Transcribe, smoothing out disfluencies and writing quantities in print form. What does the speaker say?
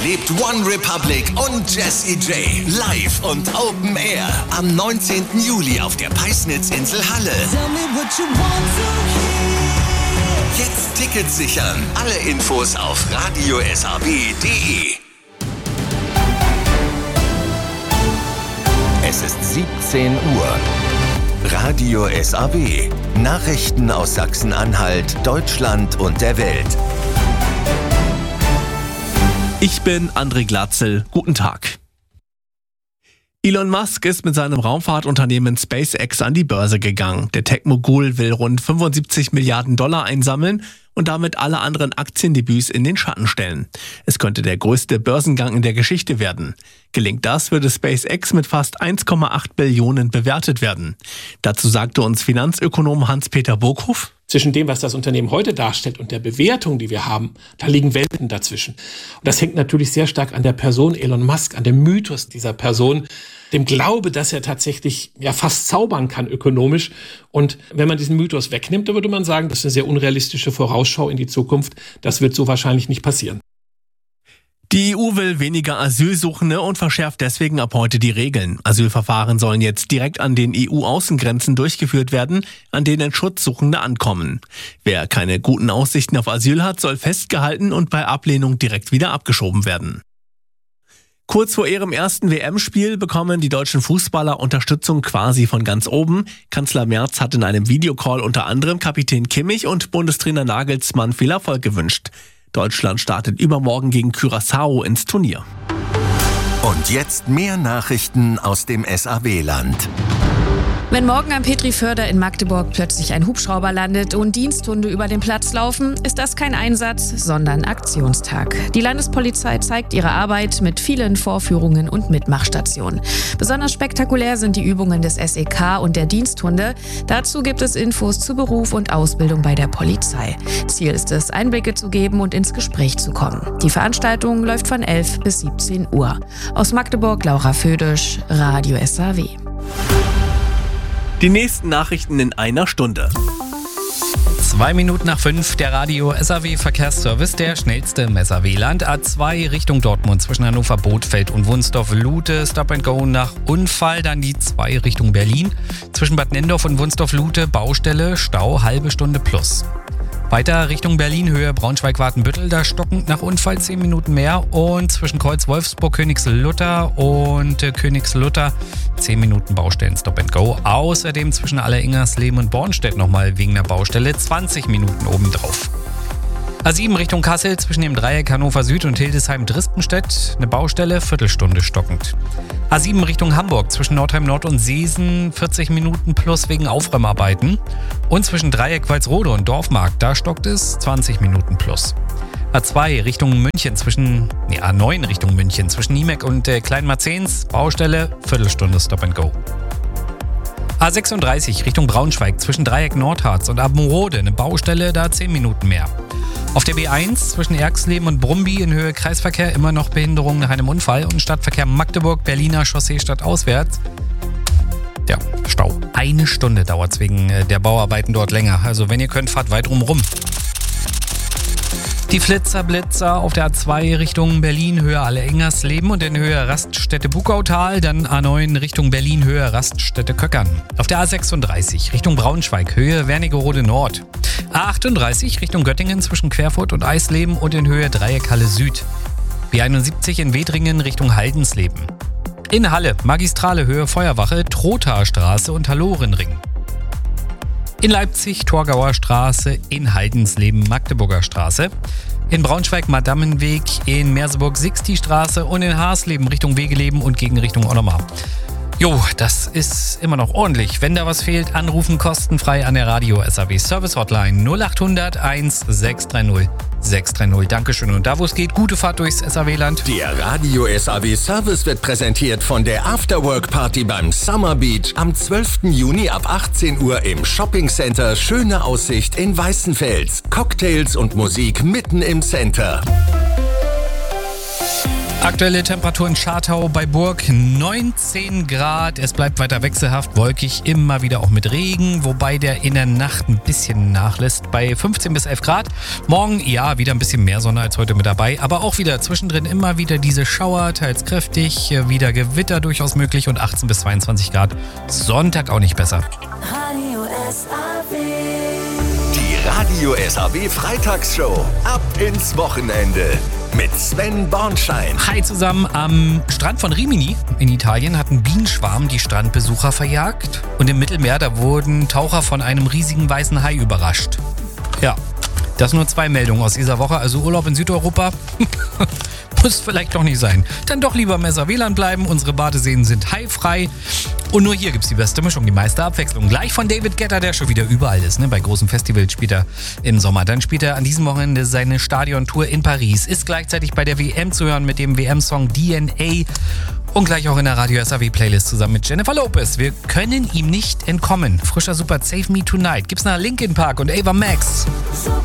Lebt One Republic und Jessie J live und Open Air am 19. Juli auf der Peisnitzinsel Halle. Jetzt Tickets sichern. Alle Infos auf radiosab.de. Es ist 17 Uhr. Radio SAW. Nachrichten aus Sachsen-Anhalt, Deutschland und der Welt. Ich bin André Glatzel. Guten Tag. Elon Musk ist mit seinem Raumfahrtunternehmen SpaceX an die Börse gegangen. Der Tech-Mogul will rund 75 Milliarden $ einsammeln und damit alle anderen Aktiendebüts in den Schatten stellen. Es könnte der größte Börsengang in der Geschichte werden. Gelingt das, würde SpaceX mit fast 1,8 Billionen bewertet werden. Dazu sagte uns Finanzökonom Hans-Peter Burghoff: Zwischen dem, was das Unternehmen heute darstellt und der Bewertung, die wir haben, da liegen Welten dazwischen. Und das hängt natürlich sehr stark an der Person Elon Musk, an dem Mythos dieser Person, dem Glaube, dass er tatsächlich fast zaubern kann ökonomisch. Und wenn man diesen Mythos wegnimmt, dann würde man sagen, das ist eine sehr unrealistische Vorausschau in die Zukunft. Das wird so wahrscheinlich nicht passieren. Die EU will weniger Asylsuchende und verschärft deswegen ab heute die Regeln. Asylverfahren sollen jetzt direkt an den EU-Außengrenzen durchgeführt werden, an denen Schutzsuchende ankommen. Wer keine guten Aussichten auf Asyl hat, soll festgehalten und bei Ablehnung direkt wieder abgeschoben werden. Kurz vor ihrem ersten WM-Spiel bekommen die deutschen Fußballer Unterstützung quasi von ganz oben. Kanzler Merz hat in einem Videocall unter anderem Kapitän Kimmich und Bundestrainer Nagelsmann viel Erfolg gewünscht. Deutschland startet übermorgen gegen Curaçao ins Turnier. Und jetzt mehr Nachrichten aus dem SAW-Land. Wenn morgen am Petriförder in Magdeburg plötzlich ein Hubschrauber landet und Diensthunde über den Platz laufen, ist das kein Einsatz, sondern Aktionstag. Die Landespolizei zeigt ihre Arbeit mit vielen Vorführungen und Mitmachstationen. Besonders spektakulär sind die Übungen des SEK und der Diensthunde. Dazu gibt es Infos zu Beruf und Ausbildung bei der Polizei. Ziel ist es, Einblicke zu geben und ins Gespräch zu kommen. Die Veranstaltung läuft von 11 bis 17 Uhr. Aus Magdeburg, Laura Födisch, Radio SAW. Die nächsten Nachrichten in einer Stunde. 2 Minuten nach 5, der Radio SAW Verkehrsservice, der schnellste im SAW-Land. A2 Richtung Dortmund zwischen Hannover Bothfeld und Wunsdorf-Lute. Stop and Go nach Unfall. Dann die 2 Richtung Berlin. Zwischen Bad Nenndorf und Wunsdorf-Lute Baustelle, Stau, halbe Stunde plus. Weiter Richtung Berlin, Höhe Braunschweig-Wartenbüttel, da stockend nach Unfall 10 Minuten mehr. Und zwischen Kreuz Wolfsburg, Königslutter und Königslutter 10 Minuten Baustellen Stop and Go. Außerdem zwischen Alleringersleben und Bornstedt nochmal wegen der Baustelle 20 Minuten obendrauf. A7 Richtung Kassel zwischen dem Dreieck Hannover Süd und Hildesheim-Drispenstedt eine Baustelle, Viertelstunde stockend. A7 Richtung Hamburg zwischen Nordheim Nord und Seesen 40 Minuten plus wegen Aufräumarbeiten. Und zwischen Dreieck Walsrode und Dorfmarkt, da stockt es 20 Minuten plus. A2 Richtung München A9 Richtung München zwischen Niemek und Kleinmarzens, Baustelle, Viertelstunde Stop and Go. A36 Richtung Braunschweig zwischen Dreieck Nordharz und Abenrode eine Baustelle, da 10 Minuten mehr. Auf der B1 zwischen Erxleben und Brumby in Höhe Kreisverkehr immer noch Behinderung nach einem Unfall und Stadtverkehr Magdeburg, Berliner Chaussee stadtauswärts. Ja, Stau. 1 Stunde dauert es wegen der Bauarbeiten dort länger. Also wenn ihr könnt, fahrt weit rum. Die Flitzer-Blitzer auf der A2 Richtung Berlin, Höhe Alleringersleben und in Höhe Raststätte Bukautal, dann A9 Richtung Berlin, Höhe Raststätte Köckern. Auf der A36 Richtung Braunschweig, Höhe Wernigerode Nord. A38 Richtung Göttingen zwischen Querfurt und Eisleben und in Höhe Dreieckhalle Süd. B71 in Wedringen Richtung Haldensleben. In Halle, Magistrale Höhe Feuerwache, Trothaer Straße und Hallorenring. In Leipzig, Torgauer Straße, in Haldensleben, Magdeburger Straße. In Braunschweig, Madammenweg, in Merseburg, Sixti-Straße und in Haarsleben Richtung Wegeleben und gegen Richtung Onnomar. Jo, das ist immer noch ordentlich. Wenn da was fehlt, anrufen kostenfrei an der Radio SAW Service Hotline 0800 1630 630. Dankeschön. Und da, wo es geht, gute Fahrt durchs SAW-Land. Der Radio SAW Service wird präsentiert von der Afterwork-Party beim Summer Beach am 12. Juni ab 18 Uhr im Shopping-Center Schöne Aussicht in Weißenfels. Cocktails und Musik mitten im Center. Aktuelle Temperatur in Schartau bei Burg 19 Grad. Es bleibt weiter wechselhaft, wolkig, immer wieder auch mit Regen, wobei der in der Nacht ein bisschen nachlässt bei 15 bis 11 Grad. Morgen, ja, wieder ein bisschen mehr Sonne als heute mit dabei, aber auch wieder zwischendrin immer wieder diese Schauer, teils kräftig, wieder Gewitter durchaus möglich und 18 bis 22 Grad. Sonntag auch nicht besser. Radio SAW. Die Radio SAW Freitagsshow. Ab ins Wochenende. Mit Sven Bornschein. Hi zusammen. Am Strand von Rimini in Italien hat ein Bienenschwarm die Strandbesucher verjagt. Und im Mittelmeer, da wurden Taucher von einem riesigen weißen Hai überrascht. Ja, das nur 2 Meldungen aus dieser Woche. Also Urlaub in Südeuropa muss vielleicht doch nicht sein. Dann doch lieber im SAW bleiben. Unsere Badeseen sind haifrei. Und nur hier gibt's die beste Mischung, die meiste Abwechslung. Gleich von David Guetta, der schon wieder überall ist. Ne? Bei großen Festivals spielt er im Sommer. Dann spielt er an diesem Wochenende seine Stadiontour in Paris. Ist gleichzeitig bei der WM zu hören mit dem WM-Song DNA. Und gleich auch in der Radio SAW-Playlist zusammen mit Jennifer Lopez. Wir können ihm nicht entkommen. Frischer Super Save Me Tonight gibt's nach Linkin Park und Ava Max.